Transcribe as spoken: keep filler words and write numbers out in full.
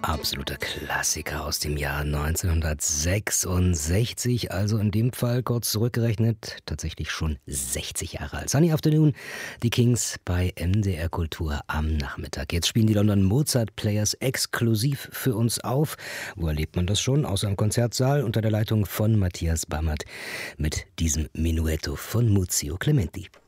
Absoluter Klassiker aus dem Jahr neunzehnhundertsechsundsechzig, also in dem Fall kurz zurückgerechnet, tatsächlich schon sechzig Jahre alt. Sunny Afternoon, die Kings bei M D R Kultur am Nachmittag. Jetzt spielen die London Mozart Players exklusiv für uns auf. Wo erlebt man das schon? Außer im Konzertsaal unter der Leitung von Matthias Bammert mit diesem Menuetto von Muzio Clementi.